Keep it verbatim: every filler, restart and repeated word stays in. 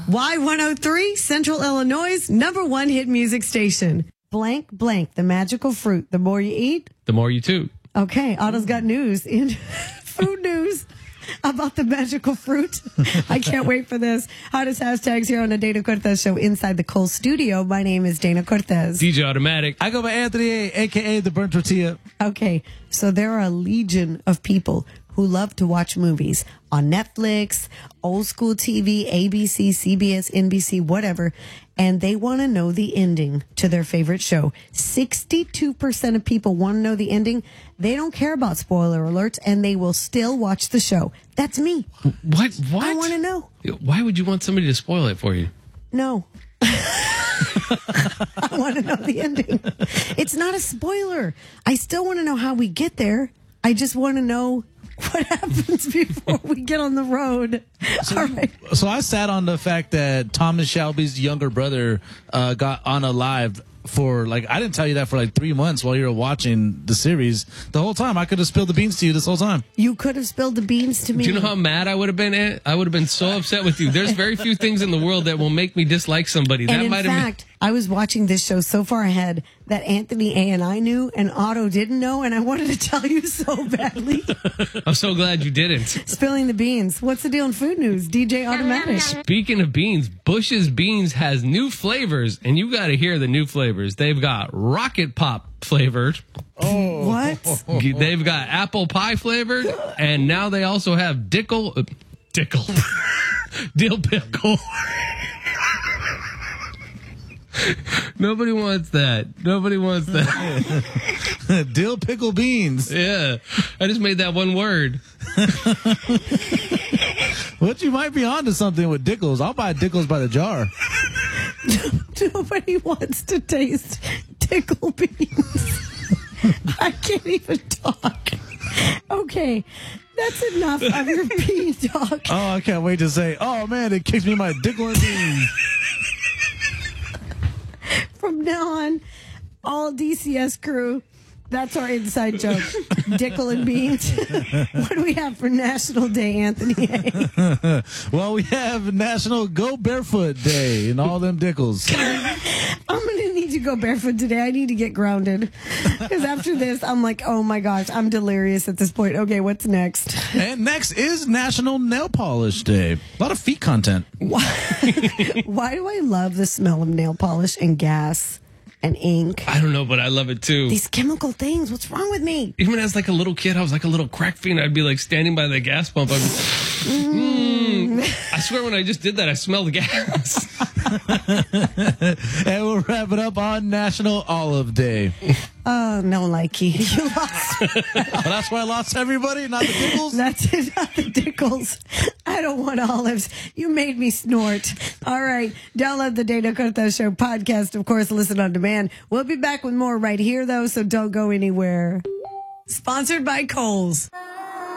Y one oh three, Central Illinois' number one hit music station. Blank, blank, the magical fruit. The more you eat, the more you toot. Okay, Otto's got news in food news about the magical fruit. I can't wait for this. Hottest hashtags here on the Dana Cortez Show inside the Cole studio. My name is Dana Cortez. D J Automatic. I go by Anthony A, a k a. The Burnt Tortilla. Okay, so there are a legion of people who love to watch movies on Netflix, old school T V, A B C, C B S, N B C, whatever, and they want to know the ending to their favorite show. sixty-two percent of people want to know the ending. They don't care about spoiler alerts, and they will still watch the show. That's me. What? What? I want to know. Why would you want somebody to spoil it for you? No. I want to know the ending. It's not a spoiler. I still want to know how we get there. I just want to know what happens before we get on the road. So, All right. So I sat on the fact that Thomas Shelby's younger brother uh, got on a live for, like, I didn't tell you that for like three months while you were watching the series. The whole time I could have spilled the beans to you this whole time. You could have spilled the beans to me. Do you know how mad I would have been at? I would have been so upset with you. There's very few things in the world that will make me dislike somebody. And that in might have fact, I was watching this show so far ahead that Anthony A. and I knew and Otto didn't know, and I wanted to tell you so badly. been, I'm so glad you didn't. Spilling the beans. What's the deal in food news? D J Automatic. Speaking of beans, Bush's Beans has new flavors, and you got to hear the new flavors. They've got Rocket Pop flavored. Oh. What? They've got apple pie flavored, and now they also have dickle, uh, dickle, dill pickle. Nobody wants that. Nobody wants that. Dill pickle beans. Yeah. I just made that one word. What, you might be onto something with Dickles. I'll buy Dickles by the jar. Nobody wants to taste tickle beans. I can't even talk. Okay, that's enough of your bean talk. Oh, I can't wait to say, oh man, it kicks me my Dickle and beans. From now on, all D C S crew, that's our inside joke. Dickle and beans. What do we have for National Day, Anthony A? Well, we have National Go Barefoot Day and all them Dickles. I'm going to need to go barefoot today. I need to get grounded. Because after this, I'm like, oh my gosh, I'm delirious at this point. Okay, what's next? And next is National Nail Polish Day. A lot of feet content. Why, why do I love the smell of nail polish and gas and ink? I don't know, but I love it too. These chemical things. What's wrong with me? Even as like a little kid, I was like a little crack fiend. I'd be like standing by the gas pump. I'd be, mm. I swear when I just did that, I smelled gas. And we'll wrap it up on National Olive Day. Oh, no, likey. You lost. Well, that's why I lost everybody, not the Dickles. That's it, not the Dickles. I don't want olives. You made me snort. All right. Download the Dana Cortez Show podcast. Of course, listen on demand. We'll be back with more right here, though, so don't go anywhere. Sponsored by Kohl's.